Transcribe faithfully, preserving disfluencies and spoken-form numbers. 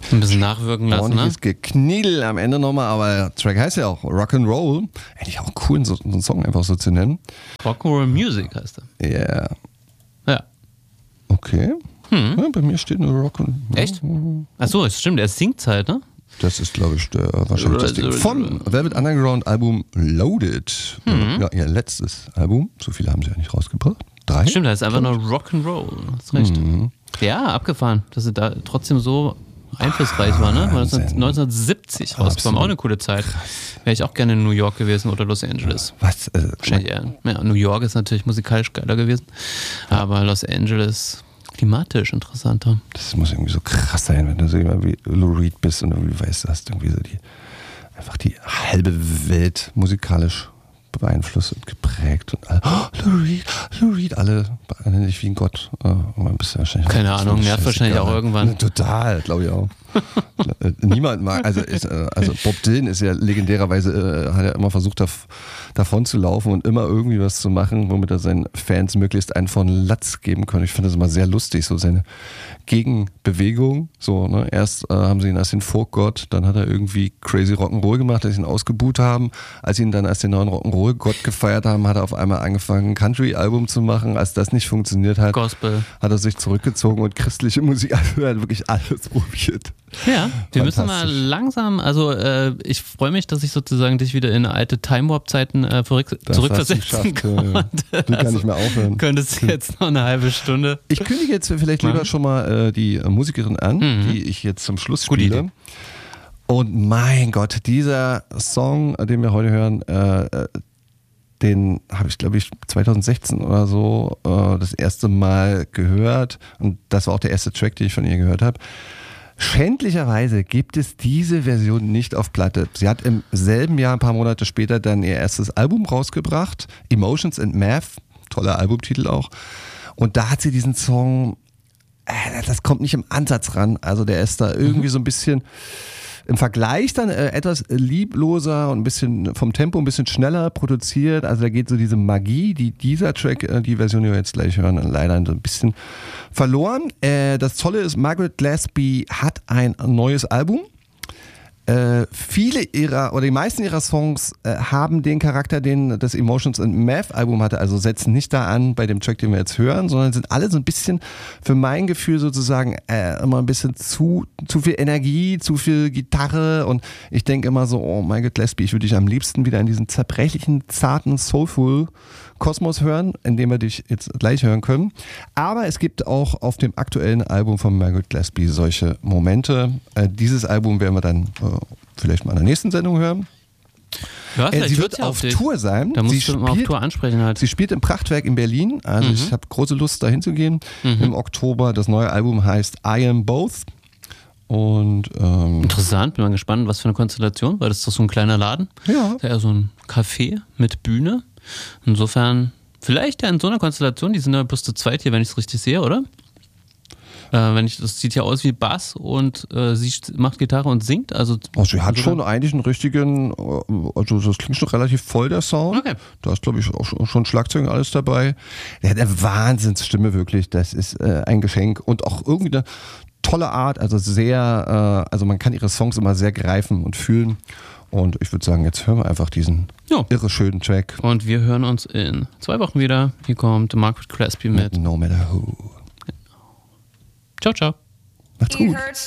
Ein bisschen nachwirken lassen, ordentliches ne? Gekniedel am Ende nochmal, aber der Track heißt ja auch Rock'n'Roll. Eigentlich auch cool, so, so einen Song einfach so zu nennen. Rock'n'Roll Music heißt er. Ja. Yeah. Ja. Okay. Hm. Ja, bei mir steht nur Rock'n'Roll. Echt? Achso, es stimmt, er singt halt, ne? Das ist, glaube ich, der, wahrscheinlich das Ding von Velvet Underground Album Loaded. Mhm. Ja, ihr letztes Album. So viele haben sie ja nicht rausgebracht. Drei? Stimmt, das ist einfach nur Rock'n'Roll. Hast recht. Mhm. Ja, abgefahren, dass sie da trotzdem so einflussreich war, ne? War neunzehnhundertsiebzig rausgekommen. Auch eine coole Zeit. Wäre ich auch gerne in New York gewesen oder Los Angeles. Was? Äh, Wahrscheinlich eher. Ja, New York ist natürlich musikalisch geiler gewesen. Aber Los Angeles klimatisch interessanter. Das muss irgendwie so krass sein, wenn du so immer wie Lou Reed bist und irgendwie weißt, du hast irgendwie so die einfach die halbe Welt musikalisch beeinflusst und geprägt und alle, oh, Lou Reed, Lou Reed, alle behandeln dich wie ein Gott. Oh, wahrscheinlich Keine Ahnung, nervt wahrscheinlich auch irgendwann. Total, glaube ich auch. Niemand mag, also, ist, also Bob Dylan ist ja legendärerweise, hat ja immer versucht, davon zu laufen und immer irgendwie was zu machen, womit er seinen Fans möglichst einen von Latz geben kann. Ich finde das immer sehr lustig, so seine Gegenbewegung. So, ne? Erst äh, haben sie ihn als den Folkgott, dann hat er irgendwie Crazy Rock'n'Roll gemacht, als sie ihn ausgebuht haben. Als sie ihn dann als den neuen Rock'n'Roll-Gott gefeiert haben, hat er auf einmal angefangen, ein Country-Album zu machen. Als das nicht funktioniert hat, Gospel. Hat er sich zurückgezogen und christliche Musik, also er hat wirklich alles probiert. Ja, wir müssen mal langsam, also äh, ich freue mich, dass ich sozusagen dich wieder in alte Time-Warp-Zeiten äh, zurückversetzen konnte. Du kannst also, nicht mehr aufhören. Könntest jetzt noch eine halbe Stunde. Ich kündige jetzt vielleicht lieber schon mal äh, die äh, Musikerin an, mhm. die ich jetzt zum Schluss spiele. Und mein Gott, dieser Song, den wir heute hören, äh, den habe ich, glaube ich, zwanzig sechzehn oder so äh, das erste Mal gehört. Und das war auch der erste Track, den ich von ihr gehört habe. Schändlicherweise gibt es diese Version nicht auf Platte. Sie hat im selben Jahr, ein paar Monate später, dann ihr erstes Album rausgebracht, Emotions and Math, toller Albumtitel auch. Und da hat sie diesen Song, äh, das kommt nicht im Ansatz ran. Also der ist da irgendwie so ein bisschen im Vergleich dann äh, etwas liebloser und ein bisschen vom Tempo ein bisschen schneller produziert. Also da geht so diese Magie, die dieser Track, äh, die Version, die wir jetzt gleich hören, leider so ein bisschen verloren. Äh, das Tolle ist, Margaret Gillespie hat ein neues Album. Äh, viele ihrer oder die meisten ihrer Songs äh, haben den Charakter, den das Emotions and Math Album hatte, also setzen nicht da an bei dem Track, den wir jetzt hören, sondern sind alle so ein bisschen für mein Gefühl sozusagen äh, immer ein bisschen zu zu viel Energie, zu viel Gitarre und ich denke immer so, oh Margaret Gillespie, ich würde dich am liebsten wieder in diesen zerbrechlichen, zarten, soulful Kosmos hören, in dem wir dich jetzt gleich hören können. Aber es gibt auch auf dem aktuellen Album von Margaret Gillespie solche Momente. Äh, dieses Album werden wir dann äh, vielleicht mal in der nächsten Sendung hören. Ja, äh, sie wird auf dich. Tour sein. Da musst sie du spielt, mal auf Tour ansprechen halt. Sie spielt im Prachtwerk in Berlin. Also mhm. ich habe große Lust, da hinzugehen. Mhm. Im Oktober. Das neue Album heißt I Am Both. Und, ähm, interessant, bin mal gespannt, was für eine Konstellation, weil das ist doch so ein kleiner Laden. Ja. Das ist ja so ein Café mit Bühne. Insofern, vielleicht ja in so einer Konstellation, die sind ja bloß zu zweit hier, wenn ich es richtig sehe, oder? Äh, wenn ich, das sieht ja aus wie Bass und äh, sie macht Gitarre und singt. Also, also sie hat schon eigentlich einen richtigen, also das klingt schon relativ voll, der Sound. Okay. Da ist, glaube ich, auch schon Schlagzeug und alles dabei. Der hat eine Wahnsinnsstimme wirklich, das ist äh, ein Geschenk. Und auch irgendwie eine tolle Art, also sehr, äh, also man kann ihre Songs immer sehr greifen und fühlen. Und ich würde sagen, jetzt hören wir einfach diesen jo. irre schönen Track. Und wir hören uns in zwei Wochen wieder. Hier kommt Margaret Gillespie mit No Matter Who. Ciao, ciao. Macht's gut.